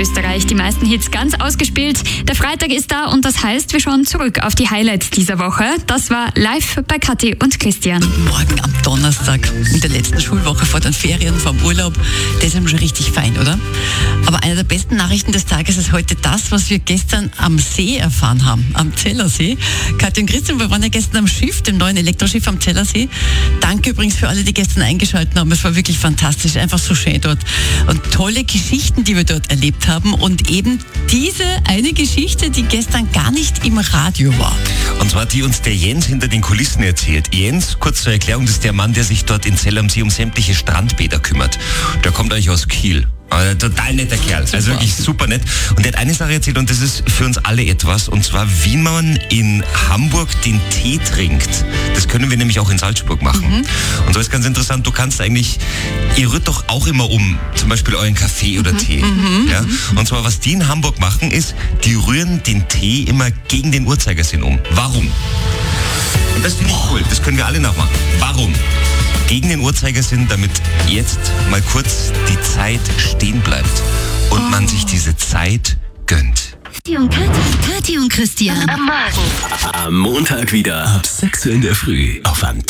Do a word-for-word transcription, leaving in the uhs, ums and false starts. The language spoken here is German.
Österreich die meisten Hits ganz ausgespielt. Der Freitag ist da und das heißt, wir schauen zurück auf die Highlights dieser Woche. Das war live bei Kathi und Christian. Morgen am Donnerstag, in der letzten Schulwoche vor den Ferien, vor dem Urlaub, das ist schon richtig fein, oder? Aber eine der besten Nachrichten des Tages ist heute das, was wir gestern am See erfahren haben, am Zellersee. Kathi und Christian, wir waren ja gestern am Schiff, dem neuen Elektroschiff am Zellersee. Danke übrigens für alle, die gestern eingeschaltet haben. Es war wirklich fantastisch, einfach so schön dort. Und tolle Geschichten, die wir dort erlebt haben. Und eben diese eine Geschichte, die gestern gar nicht im Radio war. Und zwar die uns der Jens hinter den Kulissen erzählt. Jens, kurz zur Erklärung, das ist der Mann, der sich dort in Zell am See um sämtliche Strandbäder kümmert. Der kommt eigentlich aus Kiel. Ein total netter Kerl, super. Also wirklich super nett. Und er hat eine Sache erzählt und das ist für uns alle etwas, und zwar wie man in Hamburg den Tee trinkt. Das können wir nämlich auch in Salzburg machen. Mhm. Und so ist ganz interessant, du kannst eigentlich, ihr rührt doch auch immer um, zum Beispiel euren Kaffee oder mhm. Tee. Mhm. Ja? Und zwar was die in Hamburg machen ist, die rühren den Tee immer gegen den Uhrzeigersinn um. Warum? Und das finde ich cool, das können wir alle nachmachen. Warum? Gegen den Uhrzeigersinn, damit jetzt mal kurz die Zeit stehen bleibt und oh. man sich diese Zeit gönnt. Kathi und Kathi, Kathi und Christian. Am Morgen. Am Montag wieder ab sechs Uhr in der Früh auf Antenne.